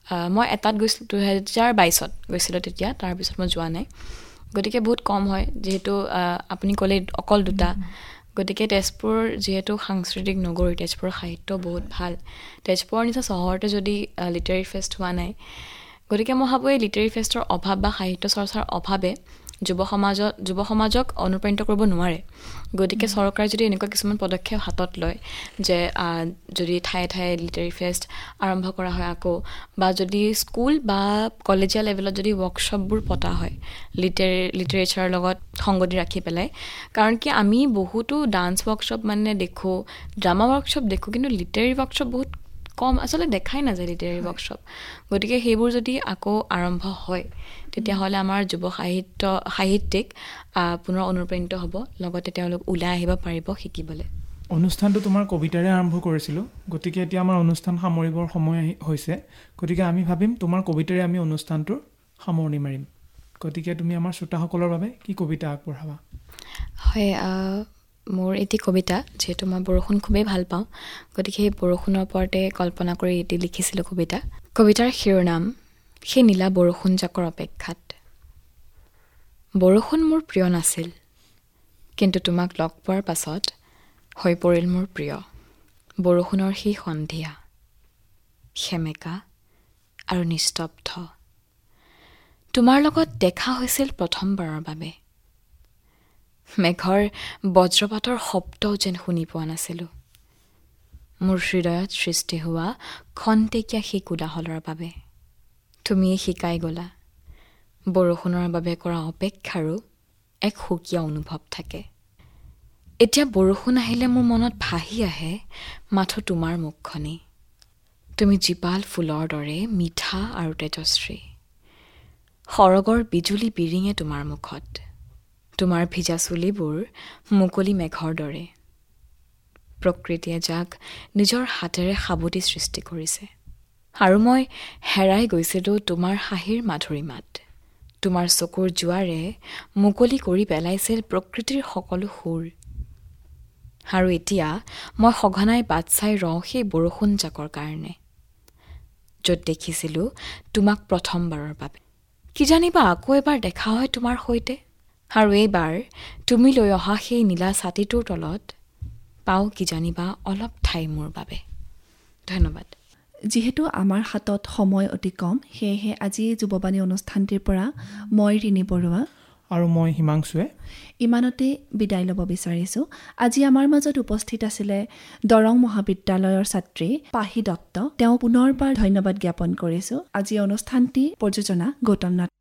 মই এটাত গৈছিলোঁ 2022ত গৈছিলোঁ তেতিয়া, তাৰপিছত মই যোৱা নাই। গতিকে বহুত কম হয়, যিহেতু আপুনি ক'লে অকল দুটা। গতিকে তেজপুৰ যিহেতু সাংস্কৃতিক নগৰী, তেজপুৰৰ সাহিত্য বহুত ভাল। তেজপুৰৰ নিচিনা চহৰতে যদি লিটাৰেৰী ফেষ্ট হোৱা নাই, গতিকে মই ভাবোঁ এই লিটাৰেৰী ফেষ্টৰ অভাৱ বা সাহিত্য চৰ্চাৰ অভাৱে যুৱ সমাজক অনুপ্ৰাণিত কৰিব নোৱাৰে। গতিকে চৰকাৰে যদি এনেকুৱা কিছুমান পদক্ষেপ হাতত লয় যে যদি ঠায়ে ঠায়ে লিটাৰেৰী ফেষ্ট আৰম্ভ কৰা হয় আকৌ, বা যদি স্কুল বা কলেজীয়া লেভেলত যদি ৱৰ্কশ্বপবোৰ পতা হয় লিটাৰেচাৰৰ লগত সংগতি ৰাখি পেলাই। কাৰণ কি আমি বহুতো ডান্স ৱৰ্কশ্বপ মানে দেখোঁ, ড্ৰামা ৱৰ্কশ্বপ দেখোঁ, কিন্তু লিটাৰেৰী ৱৰ্কশ্বপ বহুত কম, আচলতে দেখাই নাযায় লিটাৰেৰী ৱৰ্কশ্বপ। গতিকে সেইবোৰ যদি আকৌ আৰম্ভ হয়, তেতিয়াহ'লে আমাৰ যুৱ সাহিত্যিক পুনৰ অনুপ্ৰাণিত হ'ব, লগতে তেওঁলোক ওলাই আহিব পাৰিব শিকিবলৈ। অনুষ্ঠানটো তোমাৰ কবিতাৰে আৰম্ভ কৰিছিলোঁ, গতিকে এতিয়া আমাৰ অনুষ্ঠান সামৰিবৰ সময় হৈছে। গতিকে আমি ভাবিম তোমাৰ কবিতাৰে আমি অনুষ্ঠানটোৰ সামৰণি মাৰিম। গতিকে তুমি আমাৰ শ্ৰোতাসকলৰ বাবে কি কবিতা আগবঢ়াবা? হয়, মোৰ এটি কবিতা, যিহেতু মই বৰষুণ খুবেই ভাল পাওঁ, গতিকে সেই বৰষুণৰ ওপৰতে কল্পনা কৰি এটি লিখিছিলোঁ কবিতা। কবিতাৰ শিৰোনাম সেই নীলা বৰষুণ জাকৰ অপেক্ষাত। বৰষুণ মোৰ প্ৰিয় নাছিল, কিন্তু তোমাক লগ পোৱাৰ পাছত হৈ পৰিল মোৰ প্ৰিয়। বৰষুণৰ সেই সন্ধিয়া সেমেকা আৰু নিস্তব্ধ, তোমাৰ লগত দেখা হৈছিল প্ৰথমবাৰৰ বাবে। মেঘৰ বজ্ৰপাতৰ শব্দও যেন শুনি পোৱা নাছিলোঁ, মোৰ হৃদয়ত সৃষ্টি হোৱা খন্তেকীয়া সেই কোলাহলৰ বাবে। তুমিয়ে শিকাই গ'লা বৰষুণৰ বাবে কৰা অপেক্ষাৰো এক সুকীয়া অনুভৱ থাকে। এতিয়া বৰষুণ আহিলে মোৰ মনত ভাহি আহে মাথো তোমাৰ মুখখনেই। তুমি জীপাল ফুলৰ দৰে মিঠা আৰু তেজস্বী, সৰগৰ বিজুলী বিৰিঙে তোমাৰ মুখত। তোমাৰ ভিজা চুলিবোৰ মুকলি মেঘৰ দৰে। প্ৰকৃতিয়ে যাক নিজৰ হাতেৰে সাবটি সৃষ্টি কৰিছে, আৰু মই হেৰাই গৈছিলোঁ তোমাৰ হাঁহিৰ মাধুৰীমাত। তোমাৰ চকুৰ জোৱাৰে মুকলি কৰি পেলাইছিল প্ৰকৃতিৰ সকলো সুৰ। আৰু এতিয়া মই সঘনাই বাট চাই ৰওঁ সেই বৰষুণ জাকৰ কাৰণে, য'ত দেখিছিলোঁ তোমাক প্ৰথমবাৰৰ বাবে। কিজানিবা আকৌ এবাৰ দেখা হয় তোমাৰ সৈতে, আৰু এইবাৰ তুমি লৈ অহা সেই নীলা ছাতিটোৰ তলত পাওঁ কিজানিবা অলপ ঠাই মোৰ বাবে। ধন্যবাদ। যিহেতু আমাৰ হাতত সময় অতি কম, সেয়েহে আজি যুৱবাণী অনুষ্ঠানটিৰ পৰা মই ৰিণী বৰুৱা আৰু মই হিমাংশুৱে ইমানতে বিদায় ল'ব বিচাৰিছোঁ। আজি আমাৰ মাজত উপস্থিত আছিলে দৰং মহাবিদ্যালয়ৰ ছাত্ৰী পাহি দত্ত। তেওঁ পুনৰবাৰ ধন্যবাদ জ্ঞাপন কৰিছোঁ। আজি অনুষ্ঠানটি প্ৰযোজনা গৌতম নাথ।